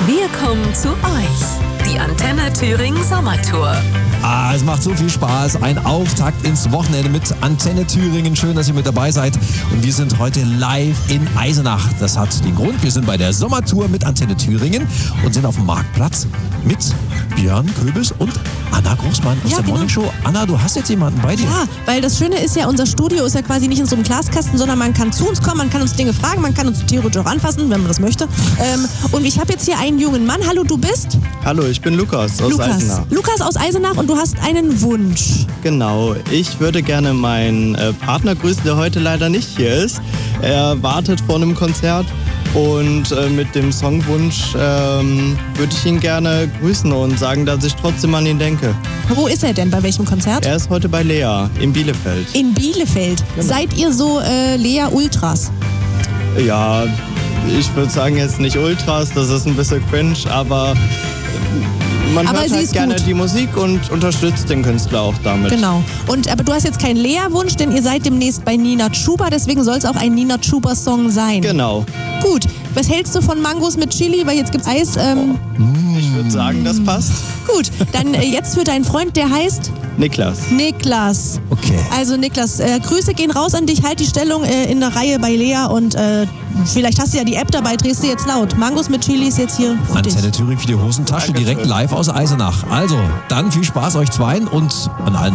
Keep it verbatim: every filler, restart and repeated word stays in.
Wir kommen zu euch. Die Antenne Thüringen Sommertour. Ah, es macht so viel Spaß. Ein Auftakt ins Wochenende mit Antenne Thüringen. Schön, dass ihr mit dabei seid. Und wir sind heute live in Eisenach. Das hat den Grund, wir sind bei der Sommertour mit Antenne Thüringen und sind auf dem Marktplatz mit Björn Köbis und Anna Großmann aus Ja, der genau. Morning Show. Anna, du hast jetzt jemanden bei dir. Ja, weil das Schöne ist ja, unser Studio ist ja quasi nicht in so einem Glaskasten, sondern man kann zu uns kommen, man kann uns Dinge fragen, man kann uns theoretisch auch anfassen, wenn man das möchte. Ähm, und ich habe jetzt hier einen jungen Mann. Hallo, du bist? Hallo, ich bin Lukas aus Lukas. Eisenach. Lukas aus Eisenach und du hast einen Wunsch. Genau, ich würde gerne meinen äh, Partner grüßen, der heute leider nicht hier ist. Er wartet vor einem Konzert und äh, mit dem Songwunsch ähm, würde ich ihn gerne grüßen und sagen, dass ich trotzdem an ihn denke. Wo ist er denn? Bei welchem Konzert? Er ist heute bei Lea in Bielefeld. In Bielefeld. Genau. Seid ihr so äh, Lea Ultras? Ja, ich würde sagen jetzt nicht Ultras, das ist ein bisschen cringe, aber man Aber hört sie halt ist gerne gut. die Musik und unterstützt den Künstler auch damit. Genau. Und aber du hast jetzt keinen Lea-Wunsch, denn ihr seid demnächst bei Nina Chuba, deswegen soll es auch ein Nina Chuba-Song sein. Genau. Gut. Was hältst du von Mangos mit Chili? Weil jetzt gibt's Eis. Ähm, Ich würde sagen, das passt. Gut, dann äh, jetzt für deinen Freund, der heißt Niklas. Niklas. Okay. Also Niklas, äh, Grüße gehen raus an dich, halt die Stellung äh, in der Reihe bei Lea und äh, vielleicht hast du ja die App dabei, drehst du jetzt laut. Mangos mit Chili ist jetzt hier für dich. Antenne Thüringen für die Hosentasche, Dankeschön. direkt live aus Eisenach. Also, dann viel Spaß euch zweien und an allen